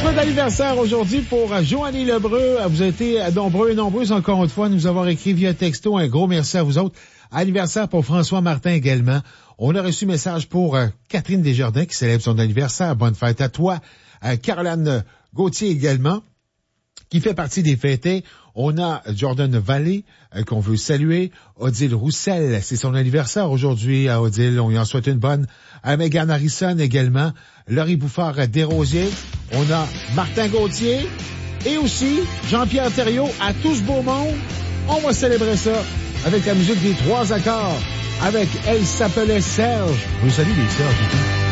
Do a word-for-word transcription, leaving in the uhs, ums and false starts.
souhaite d'anniversaire aujourd'hui pour Joanny Lebreu. Vous avez été nombreux et nombreuses encore une fois à nous avoir écrit via texto. Un gros merci à vous autres. Anniversaire pour François Martin également. On a reçu message pour euh, Catherine Desjardins qui célèbre son anniversaire. Bonne fête à toi. Euh, Caroline Gauthier également, qui fait partie des fêtés. On a Jordan Vallée, euh, qu'on veut saluer. Odile Roussel, c'est son anniversaire aujourd'hui à Odile. On lui en souhaite une bonne. À Megan Harrison également. Laurie Bouffard Desrosiers. On a Martin Gauthier. Et aussi Jean-Pierre Thériault à tout ce beau monde. On va célébrer ça avec la musique des trois accords. Avec Elle s'appelait Serge. Je vous salue les Serge et tout.